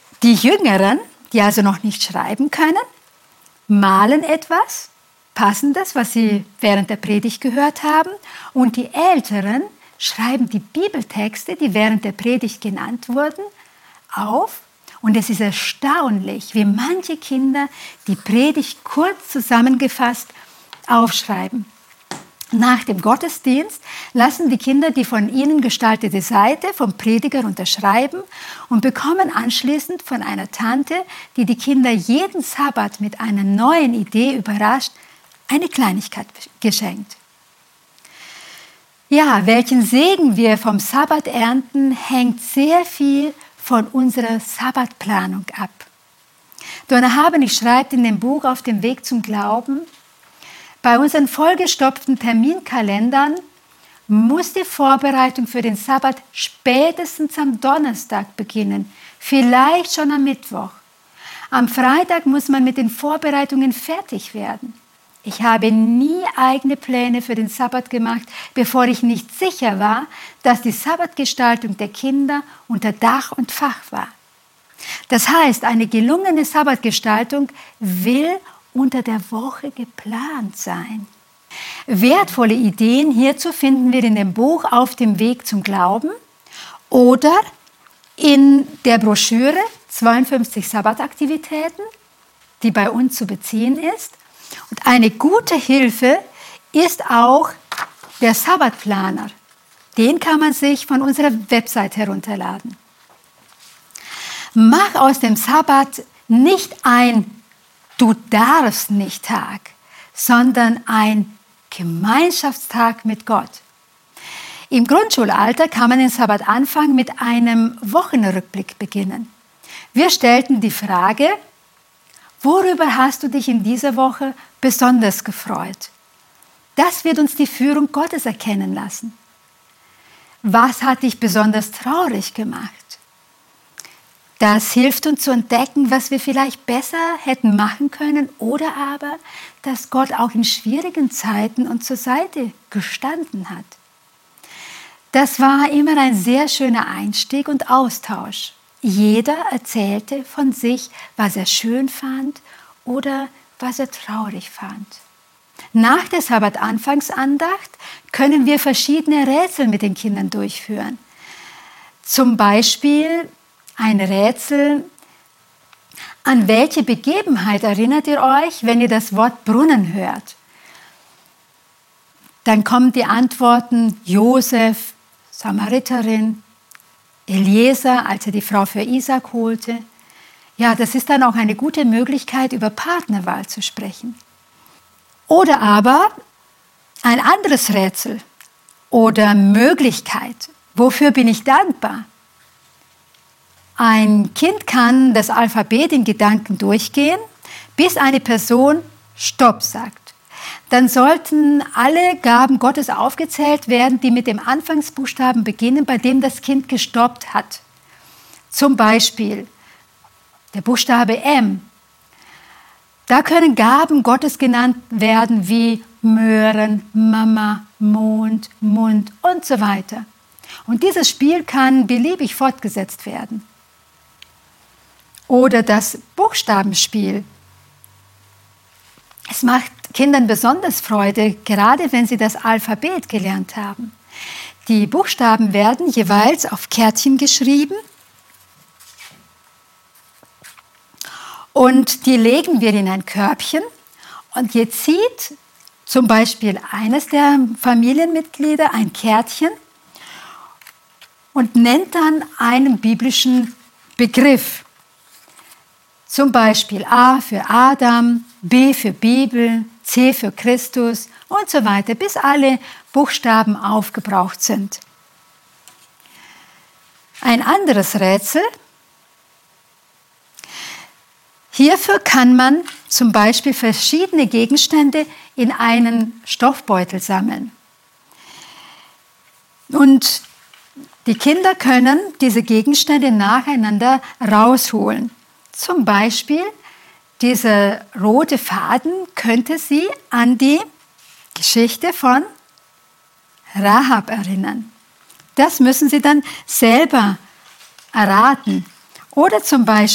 Die Jüngeren, die also noch nicht schreiben können, malen etwas Passendes, was sie während der Predigt gehört haben. Und die Älteren schreiben die Bibeltexte, die während der Predigt genannt wurden, auf. Und es ist erstaunlich, wie manche Kinder die Predigt kurz zusammengefasst aufschreiben. Nach dem Gottesdienst lassen die Kinder die von ihnen gestaltete Seite vom Prediger unterschreiben und bekommen anschließend von einer Tante, die die Kinder jeden Sabbat mit einer neuen Idee überrascht, eine Kleinigkeit geschenkt. Ja, welchen Segen wir vom Sabbat ernten, hängt sehr viel von unserer Sabbatplanung ab. Donna Habenig schreibt in dem Buch Auf dem Weg zum Glauben: Bei unseren vollgestopften Terminkalendern muss die Vorbereitung für den Sabbat spätestens am Donnerstag beginnen, vielleicht schon am Mittwoch. Am Freitag muss man mit den Vorbereitungen fertig werden. Ich habe nie eigene Pläne für den Sabbat gemacht, bevor ich nicht sicher war, dass die Sabbatgestaltung der Kinder unter Dach und Fach war. Das heißt, eine gelungene Sabbatgestaltung will unter der Woche geplant sein. Wertvolle Ideen hierzu finden wir in dem Buch Auf dem Weg zum Glauben oder in der Broschüre 52 Sabbataktivitäten, die bei uns zu beziehen ist. Und eine gute Hilfe ist auch der Sabbatplaner. Den kann man sich von unserer Website herunterladen. Mach aus dem Sabbat nicht ein Du darfst nicht Tag, sondern ein Gemeinschaftstag mit Gott. Im Grundschulalter kann man den Sabbatanfang mit einem Wochenrückblick beginnen. Wir stellten die Frage: Worüber hast du dich in dieser Woche besonders gefreut? Das wird uns die Führung Gottes erkennen lassen. Was hat dich besonders traurig gemacht? Das hilft uns zu entdecken, was wir vielleicht besser hätten machen können oder aber, dass Gott auch in schwierigen Zeiten uns zur Seite gestanden hat. Das war immer ein sehr schöner Einstieg und Austausch. Jeder erzählte von sich, was er schön fand oder was er traurig fand. Nach der Sabbatanfangsandacht können wir verschiedene Rätsel mit den Kindern durchführen. Zum Beispiel ein Rätsel: An welche Begebenheit erinnert ihr euch, wenn ihr das Wort Brunnen hört? Dann kommen die Antworten: Josef, Samariterin, Eliezer, als er die Frau für Isaak holte. Ja, das ist dann auch eine gute Möglichkeit, über Partnerwahl zu sprechen. Oder aber ein anderes Rätsel oder Möglichkeit: Wofür bin ich dankbar? Ein Kind kann das Alphabet in Gedanken durchgehen, bis eine Person Stopp sagt. Dann sollten alle Gaben Gottes aufgezählt werden, die mit dem Anfangsbuchstaben beginnen, bei dem das Kind gestoppt hat. Zum Beispiel der Buchstabe M. Da können Gaben Gottes genannt werden wie Möhren, Mama, Mond, Mund und so weiter. Und dieses Spiel kann beliebig fortgesetzt werden. Oder das Buchstabenspiel. Es macht Kindern besonders Freude, gerade wenn sie das Alphabet gelernt haben. Die Buchstaben werden jeweils auf Kärtchen geschrieben und die legen wir in ein Körbchen und jetzt zieht zum Beispiel eines der Familienmitglieder ein Kärtchen und nennt dann einen biblischen Begriff. Zum Beispiel A für Adam, B für Bibel, C für Christus und so weiter, bis alle Buchstaben aufgebraucht sind. Ein anderes Rätsel. Hierfür kann man zum Beispiel verschiedene Gegenstände in einen Stoffbeutel sammeln. Und die Kinder können diese Gegenstände nacheinander rausholen. Zum Beispiel dieser rote Faden könnte Sie an die Geschichte von Rahab erinnern. Das müssen Sie dann selber erraten. Oder zum Beispiel